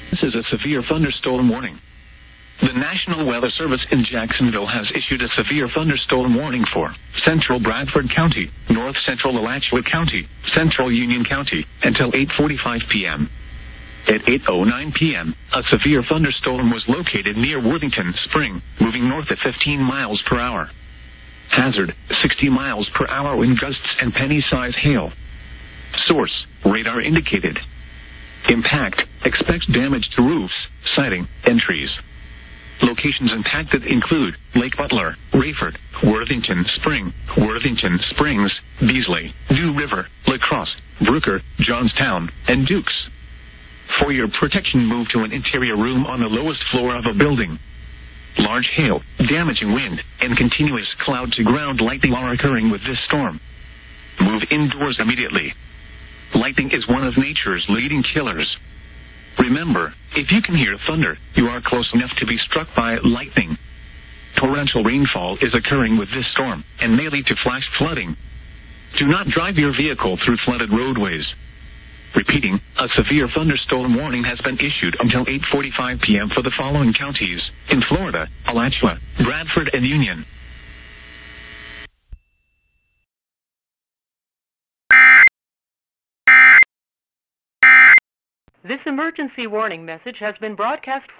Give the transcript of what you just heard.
This is a severe thunderstorm warning. The National Weather Service in Jacksonville has issued a severe thunderstorm warning for central Bradford County, north central Alachua County, central Union County, until 8:45 p.m. At 8:09 p.m., a severe thunderstorm was located near Worthington Spring, moving north at 15 miles per hour. Hazard, 60 miles per hour wind gusts and penny-size hail. Source, radar indicated. Impact, expect damage to roofs, siding, and trees. Locations impacted include Lake Butler, Rayford, Worthington Springs, Beasley, New River, La Crosse, Brooker, Johnstown, and Dukes. For your protection, move to an interior room on the lowest floor of a building. Large hail, damaging wind, and continuous cloud-to-ground lightning are occurring with this storm. Move indoors immediately. Lightning is one of nature's leading killers. Remember, if you can hear thunder, you are close enough to be struck by lightning. Torrential rainfall is occurring with this storm and may lead to flash flooding. Do not drive your vehicle through flooded roadways. Repeating, a severe thunderstorm warning has been issued until 8:45 p.m. for the following counties in Florida: Alachua, Bradford, and Union. This emergency warning message has been broadcast